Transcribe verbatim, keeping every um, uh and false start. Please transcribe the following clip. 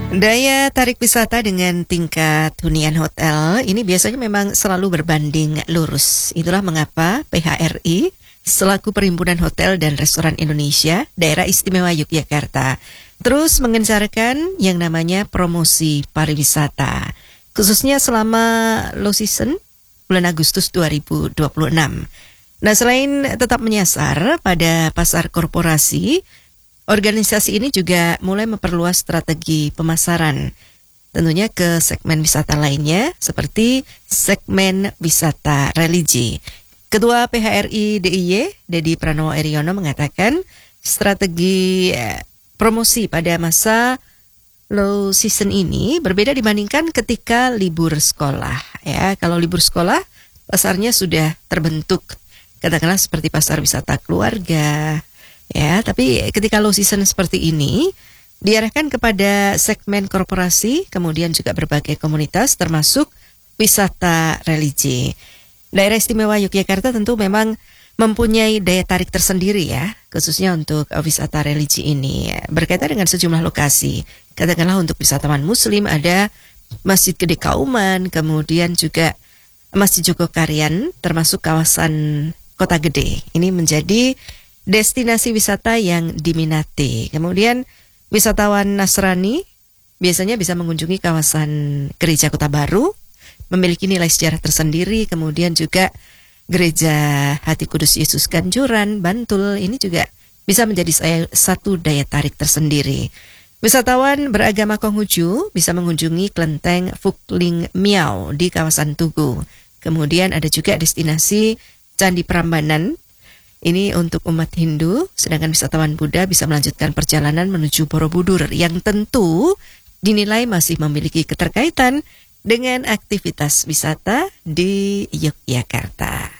Daya tarik wisata dengan tingkat hunian hotel ini biasanya memang selalu berbanding lurus. Itulah mengapa P H R I selaku Perhimpunan Hotel dan Restoran Indonesia Daerah Istimewa Yogyakarta terus mengencarkan yang namanya promosi pariwisata, khususnya selama low season bulan Agustus dua ribu dua puluh enam. Nah, selain tetap menyasar pada pasar korporasi, organisasi ini juga mulai memperluas strategi pemasaran, tentunya ke segmen wisata lainnya seperti segmen wisata religi. Ketua P H R I D I Y, Dedi Pranowo Eriono, mengatakan strategi eh, promosi pada masa low season ini berbeda dibandingkan ketika libur sekolah. Ya, kalau libur sekolah pasarnya sudah terbentuk, katakanlah seperti pasar wisata keluarga. Ya, tapi ketika low season seperti ini diarahkan kepada segmen korporasi, kemudian juga berbagai komunitas termasuk wisata religi. Daerah Istimewa Yogyakarta tentu memang mempunyai daya tarik tersendiri ya, khususnya untuk wisata religi ini. Berkaitan dengan sejumlah lokasi, katakanlah untuk wisatawan muslim ada Masjid Gede Kauman, kemudian juga Masjid Jogokarian, termasuk kawasan Kota Gede. Ini menjadi destinasi wisata yang diminati. Kemudian wisatawan Nasrani biasanya bisa mengunjungi kawasan Gereja Kota Baru, memiliki nilai sejarah tersendiri. Kemudian juga Gereja Hati Kudus Yesus Kanjuran, Bantul, ini juga bisa menjadi satu daya tarik tersendiri. Wisatawan beragama Konghucu bisa mengunjungi kelenteng Fukling Miao di kawasan Tugu. Kemudian ada juga destinasi Candi Prambanan. Ini untuk umat Hindu, sedangkan wisatawan Buddha bisa melanjutkan perjalanan menuju Borobudur yang tentu dinilai masih memiliki keterkaitan dengan aktivitas wisata di Yogyakarta.